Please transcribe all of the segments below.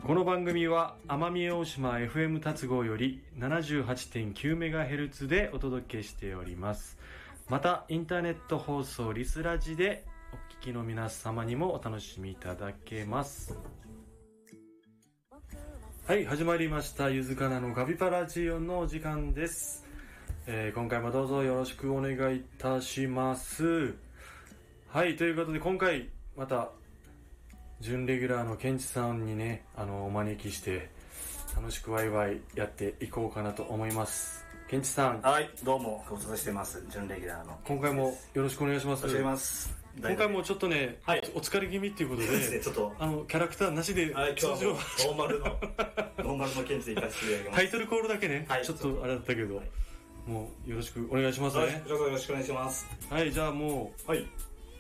この番組は奄美大島 FM 達合より 78.9MHz でお届けしております。またインターネット放送リスラジでお聞きの皆様にもお楽しみいただけます。はい、始まりました。ゆずかなのカピバラジオのお時間です。今回もどうぞよろしくお願いいたします。はい、ということで今回また準レギュラーのケンチさんにね、お招きして楽しくワイワイやっていこうかなと思います。ケンチさん。 はい、どうもご無沙汰してます。準レギュラーの。 今回もよろしくお願いします。 お願いします。 今回もちょっとね、 はい、 お疲れ気味っていうことで、 ですね、ちょっとキャラクターなしで通常ノーマルのケンチで行かせていただきます。 タイトルコールだけね、 はい、 ちょっとあれだったけど、 はい、 もうよろしくお願いしますね。 はい、よろしくお願いします。 はい、じゃあもう、 はい、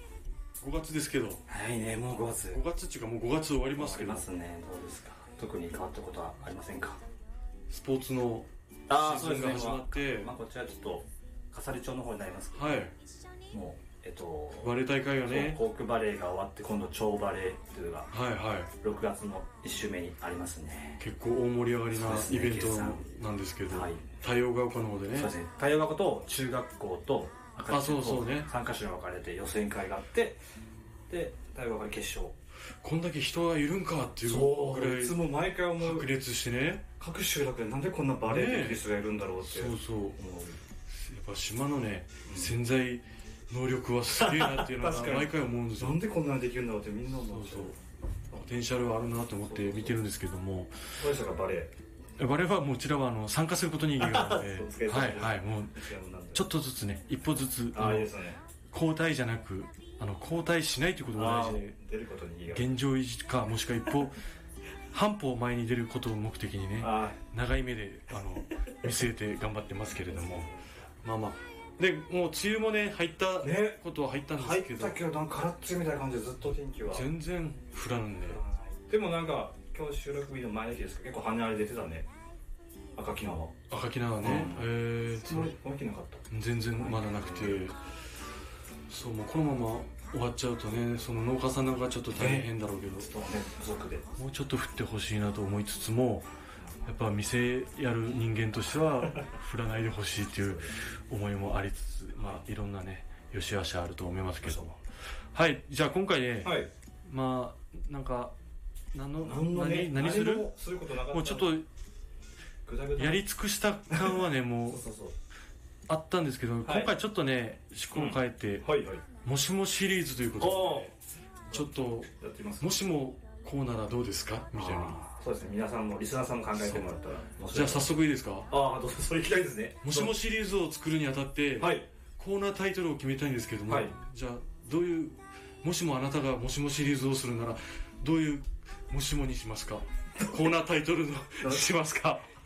5月ですけど。 はいね、もう5月。 5月っていうかもう5月終わりますけど。 終わりますね。どうですか。特に変わったことはありませんか。 スポーツのシーズンが始まって、 こちらちょっと笠利町の方になりますけど、 はい、 もうバレー大会がね、 コークバレーが終わって今度超バレーっていうのが、 はいはい、 6月の1週目にありますね。 結構大盛り上がりなイベントなんですけど、はい、太陽が丘の方でね。 そうですね。太陽が丘と中学校と赤そうそうね、 3カ所に分かれて予選会があって、で太陽が丘決勝。こんだけ人がいるんかっていうぐらい、 いつも毎回思う。 白熱してね。 各集落でなんでこんなバレーできる人がいるんだろうって。 そうそう。やっぱ島のね、潜在能力はすげえなっていうのは毎回思うんですよ。 なんでこんなにできるんだろうってみんな思う。 そうそう。ポテンシャルはあるなと思って見てるんですけども。 どうでしたかバレー。 バレーはもちろん参加することに意義があるので、はいはい、もうちょっとずつね、一歩ずつ交代じゃなく交代しないということが大事で、 出ることに意義がある。現状維持かもしくは一歩半歩前に出ることを目的にね、長い目で見据えて頑張ってますけれども、まあまあでもう梅雨もね入ったことは入ったんですけど、 入ったけどなんかカラッツみたいな感じでずっと天気は全然降らんで、 でもなんか今日収録日の前の日ですけど結構羽あれ出てたね。赤木縄ね。 その日なかった。 全然まだなくて、そうもうこのまま終わっちゃうとね、その農家さんなんかちょっと大変だろうけど、 不足でもうちょっと降ってほしいなと思いつつも、やっぱ店やる人間としては降らないでほしいっていう思いもありつつ、まあいろんなね良し悪しあると思いますけども、はい、じゃあ今回ね、はい、まあなんか何する？もうちょっとやり尽くした感はねもうあったんですけど、今回ちょっとね思考を変えて、もしもシリーズということで、ちょっともしもこうならどうですかみたいな。 そうですね、皆さんもリスナーさんも考えてもらったら。 じゃあ早速いいですか？ どうぞ、それ行きたいですね。 もしもシリーズを作るにあたって、コーナータイトルを決めたいんですけども、じゃあどういう、もしもあなたがもしもシリーズをするならどういうもしもにしますか？コーナータイトルのしますか？